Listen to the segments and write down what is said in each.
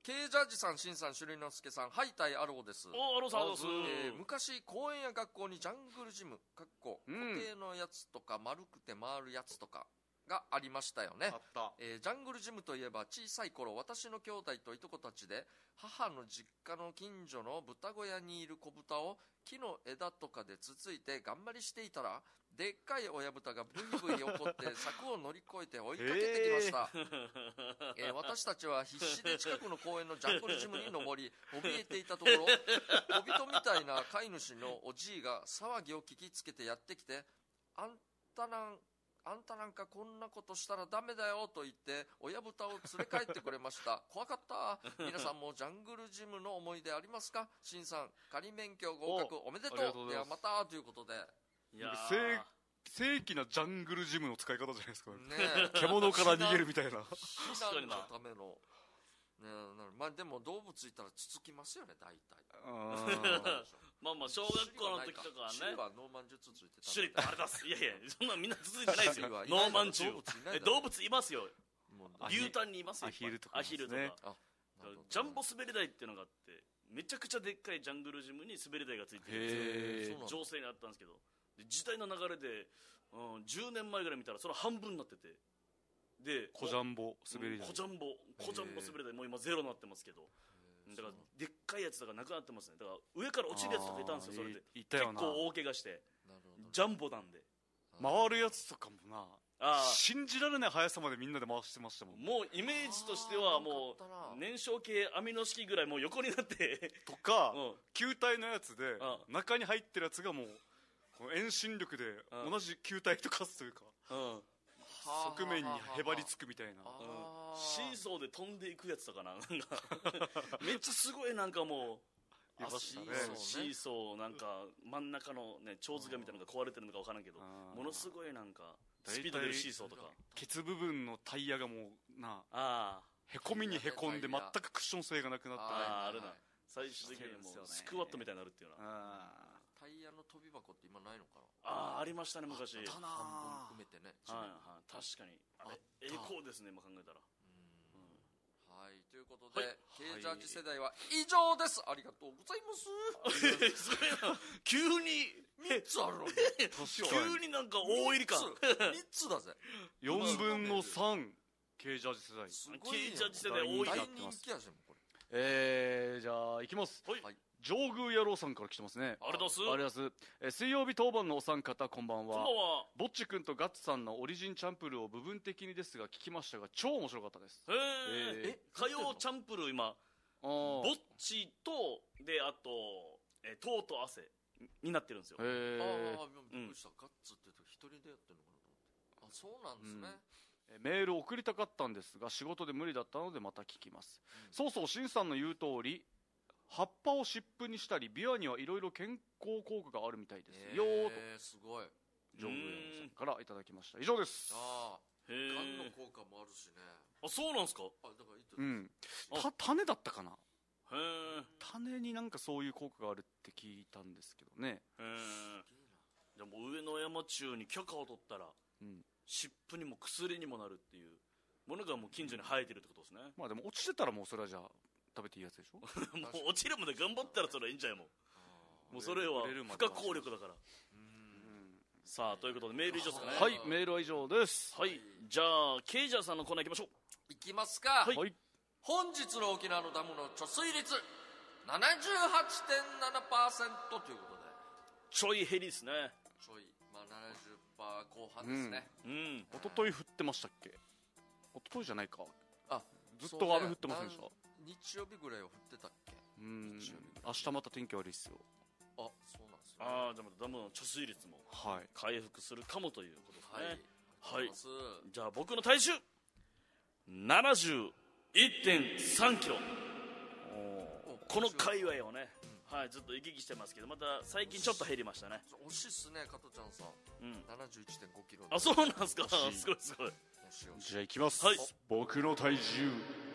K ジャージさん、しんさん、しゅりのすけさん、ハイタイアローです。 アローさん、アロース。 昔公園や学校にジャングルジム固定のやつとか丸くて回るやつとかがありましたよね。 あった。 ジャングルジムといえば小さい頃、私の兄弟といとこたちで母の実家の近所の豚小屋にいる子豚を木の枝とかでつついて頑張りしていたら、でっかい親豚がブイブイ怒って柵を乗り越えて追いかけてきました。私たちは必死で近くの公園のジャングルジムに登り怯えていたところ、小人みたいな飼い主のおじいが騒ぎを聞きつけてやってきて、あんたなんかこんなことしたらダメだよと言って親豚を連れ帰ってくれました。怖かった。皆さんもジャングルジムの思い出ありますか？しんさん、仮免許合格おめでとう。ではまたということで、 いや正規なジャングルジムの使い方じゃないですか、 ね、 獣から逃げるみたいな。 避難のための、ね、まあでも動物いたらつつきますよね、大体。 まあ小学校の時とかはね、 シュリはノーマンジュつついてた。 シュリってあれだす。いやそんなみんなつついてないですよ。ノーマンジュ動物いますよ。牛タンにいますよ。 アヒルとかアヒルとか。ジャンボ滑り台っていうのがあって、めちゃくちゃでっかいジャングルジムに滑り台がついてるんですよ。情勢にあったんですけど、時代の流れで、10年前ぐらい見たらその半分になってて、で小ジャンボ滑り台、 小ジャンボ滑り台もう今ゼロになってますけど、だからでっかいやつとかなくなってますね。だから上から落ちるやつとかいたんですよ。それで結構大怪我して、ジャンボなんで回るやつとかもな、信じられない速さまでみんなで回してましたもん。 もうイメージとしてはもう燃焼系網の式ぐらいもう横になってとか、球体のやつで中に入ってるやつがもうこの遠心力で同じ球体と化すというか、側面にへばりつくみたいな、 シーソーで飛んでいくやつとかな、めっちゃすごい、なんかもうシーソーなんか真ん中のね蝶子みたいなのが壊れてるのか分からんけど、ものすごいなんかスピード出るシーソーとか、 ケツ部分のタイヤがもうなへこみにへこんで全くクッション性がなくなってね、 あるな、最終的にもうスクワットみたいになるっていうな。 タイヤの飛び箱って今ないのかな。 ありましたね昔。 半分埋めてね。 確かにあれ栄光ですね、今考えたら。 はい、ということで、K ジャージ世代は以上です。ありがとうございます。 それな、急に 3つあるのに急になんか大入りか。 3つだぜ。 4分の 3K ジャージ世代。 K ジャージ世代多いなってます。 大人気やしもこれ。 じゃあいきます。 はい。 上宮野郎さんから来てますね。 ありがとうございます。 水曜日当番のお三方、こんばんは。 こんばんは。 ぼっちくんとガッツさんのオリジンチャンプルーを部分的にですが聞きましたが、超面白かったです。 火曜チャンプルー今ぼっちとで、あととうと汗になってるんですよ。 びっくりした。ガッツって言うと一人でやってるのかなと思って。そうなんですね。 メール送りたかったんですが仕事で無理だったのでまた聞きます。そうしんさんの言う通り、葉っぱを湿布にしたりビワにはいろいろ健康効果があるみたいですよーと、 すごい。 ジョングヤさんからいただきました。以上です。 がんの効果もあるしね。 そうなんですか。 だから種だったかな。種になんかそういう効果があるって聞いたんですけどね。 じゃあもう上野山中に許可を取ったら、湿布にも薬にもなるっていうものがもう近所に生えてるってことですね。 まあでも落ちてたらもうそれはじゃあ食べていいやつでしょ。もう落ちるまで頑張ったらそれはいいんじゃない。もうそれは不可抗力だから。さあということでメール以上ですかね。 はい、メールは以上です。 はい、じゃあケイジャーさんのコーナー行きましょう。 いきますか。 はい。 本日の沖縄のダムの貯水率 78.7% ということで、 ちょい減りですね。 ちょい、70% 後半ですね。 一昨日降ってましたっけ。一昨日じゃないか。ずっと雨降ってませんでした。 日曜日ぐらいは降ってたっけ。 明日また天気悪いっすよ。 そうなんですね。 じゃあまたダムの貯水率も回復するかもということですね。はい。じゃあ僕の体重 71.3 キロ。この界隈をね、ずっと行き来してますけど、また最近ちょっと減りましたね。 惜しいっすね、加トちゃんさん。71.5 キロ。 そうなんですか。すごいすごい。 じゃあいきます。僕の体重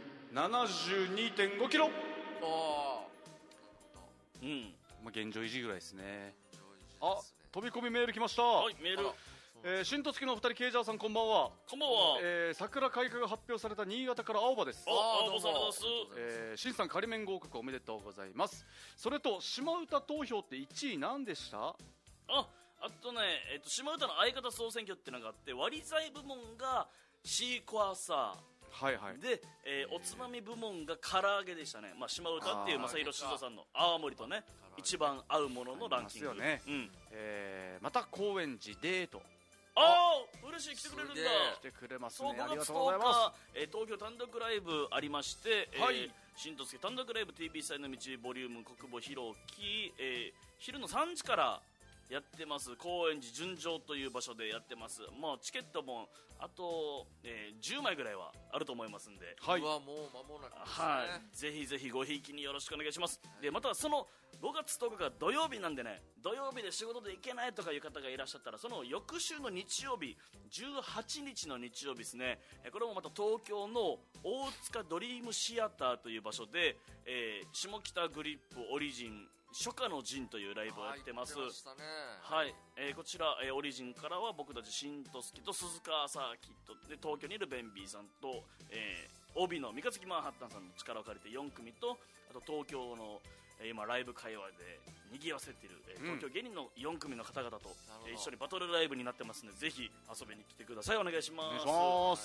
72.5 キロ。 うん。 現状維持ぐらいですね。飛び込みメール来ました。 メール。 新とつきのお二人、ケイジャーさんこんばんは。 こんばんは。 桜開花が発表された新潟から青葉です。 青葉さんです。 新さん仮免合格おめでとうございます。それと島唄投票って1位何でした？ あとね、島唄の相方総選挙ってのがあって、割り剤部門がシークワーサーで、おつまみ部門が唐揚げでしたね。島唄っていう正弘静さんの泡盛とね一番合うもののランキング、 ね。また高円寺デート。 嬉しい、来てくれるんだ。 来てくれますね。 ありがとうございます。 東京単独ライブありまして、新とつき単独ライブ TV 祭の道ボリューム国母披露期、昼の3時からやってます。高円寺純情という場所でやってます。チケットもあと、10枚ぐらいはあると思いますんで、 もう間もなくですね。 ぜひぜひごひいきによろしくお願いします。でまたその5月10日が土曜日なんでね、土曜日で仕事で行けないとかいう方がいらっしゃったら、その翌週の日曜日18日の日曜日ですね、これもまた東京の大塚ドリームシアターという場所で、下北グリップオリジン初夏の陣というライブをやってます。こちら、オリジンからは僕たち新とすきと鈴川サーキットで、東京にいるベンビーさんと、帯の三日月マンハッタンさんの力を借りて4組と、あと東京の、今ライブ会話で賑わせている、東京芸人の4組の方々と、一緒にバトルライブになってますので、ぜひ遊びに来てください。お願いします。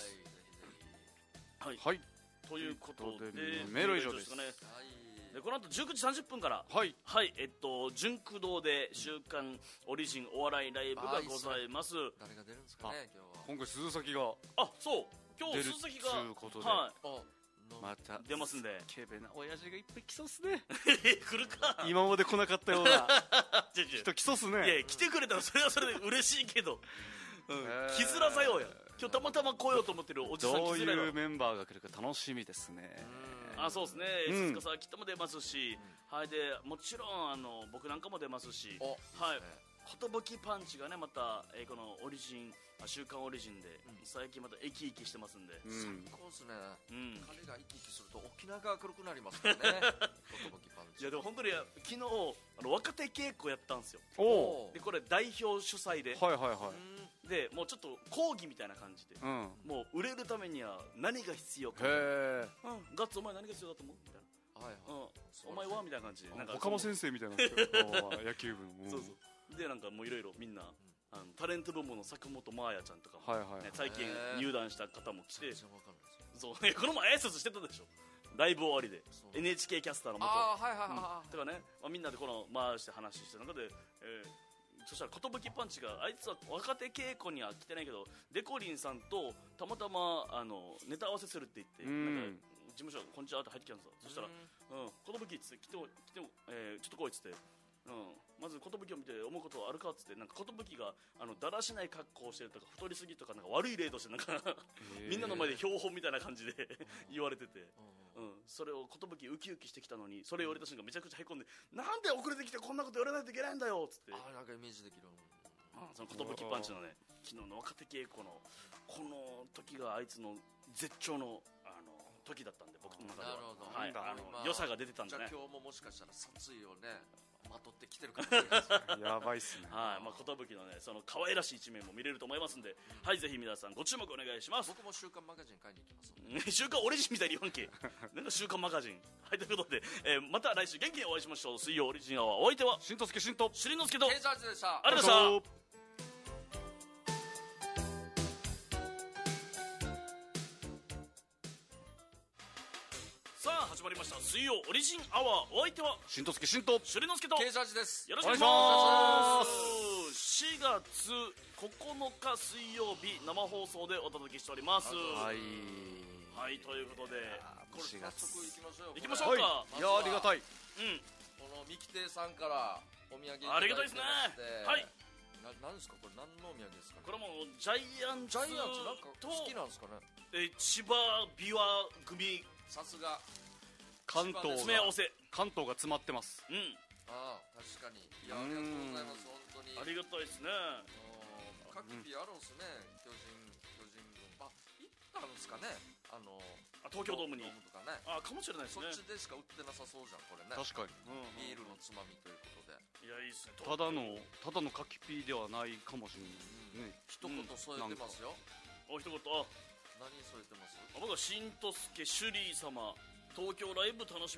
ということでメール以上ですね。 でこの後19時30分から、純駆動で週刊オリジンお笑いライブがございます。 誰が出るんですかね、今日は。 今回鈴崎がそう今日鈴崎がまた出ますんで、 ケベな親父がいっぱい来そうっすね。 来るか。 今まで来なかったような人来そうっすね。 いや来てくれたらそれはそれで嬉しいけど、来づらさようや。今日たまたま来ようと思ってるおじさん来づらい。 どういうメンバーが来るか楽しみですね。 そうですね、鈴鹿さんきっとも出ますし、でもちろん僕なんかも出ますし、寿パンチがねまた、このオリジン週刊オリジンで、最近また生き生きしてますんで、 最高ですね。彼が生き生きすると沖縄が黒くなりますからね。寿パンチ。 いやでも本当に昨日若手稽古やったんですよ。でこれ代表主催で、でもうちょっと講義みたいな感じで、もう売れるためには何が必要か、ガッツお前何が必要だと思うみたいな、お前はみたいな感じで、なんか岡間先生みたいな野球部のでなんかもういろいろみんなタレント部門の佐久本真彩ちゃんとかも、最近入団した方も来て、そうこの前挨拶してたでしょ、ライブ終わりで NHK キャスターの元とかね、みんなでこの回して話してる中で、そしたら寿パンチがあいつは若手稽古には来てないけどデコリンさんとたまたまネタ合わせするって言って、なんか事務所こんにちはって入ってきたんですよ。そしたら寿っつって来てちょっと来いっつって、まず寿を見て思うことあるかっつって、なんか寿がだらしない格好をしてるとか太りすぎとか、なんか悪い例としてなんかみんなの前で標本みたいな感じで言われてて、それを寿ウキウキしてきたのに、それを俺たちがめちゃくちゃへこんで、なんで遅れてきてこんなこと言われないといけないんだよっつって、 なんかイメージできる。 その寿パンチのね昨日の若手稽古のこの時があいつの絶頂の時だったんで、僕の中では良さが出てたんでね。 じゃあ今日ももしかしたら殺意をねまとってきてるかもしれないですね。 やばいっすね。 寿のねその可愛らしい一面も見れると思いますんで、ぜひ皆さんご注目お願いします。 僕も週刊マガジン買いに行きます。 週刊オリジンみたいに言わんけ。なんか週刊マガジン。ということで、また来週元気にお会いしましょう。水曜オリジンアワー、お相手は新とすけ新としりのすけとケイジャージでした。 ありがとうございました。始まりました水曜オリジンアワー、お相手は新とすけ新としりのすけとケイジャージです。 よろしくお願いします。4月9日水曜日生放送でお届けしております。ということでこれ早速行きましょうよ。 行きましょうか。 いやありがたい。 このミキテイさんからお土産いただいてまして、 ありがたいですね。 何ですかこれ、何のお土産ですかね。 これもジャイアンツなんか好きなんですかね。 千葉琵琶組、 さすが関東が詰まってます。 確かに。いやありがとうございます。本当にありがたいですね。 各日あるんですね。巨人軍行ったんですかね。 東京ドームにとかね、 かもしれないですね。 そっちでしか売ってなさそうじゃんこれね。 確かにビールのつまみということで、 いやいいっすね。 ただのカキピーではないかもしれないね。 一言添えてますよ。 一言何添えてます？ 僕はしんとすけ、シュリー様、東京ライブ楽しみ